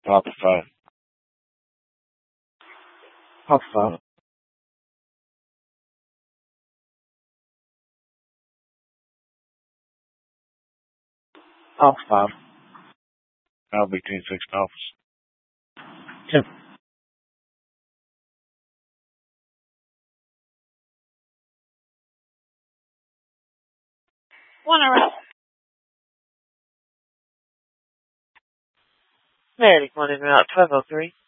Papa 5. Papa 5. Papa 5. I'll be between 6 Papas. 10. One hour. Mary, morning route 1203.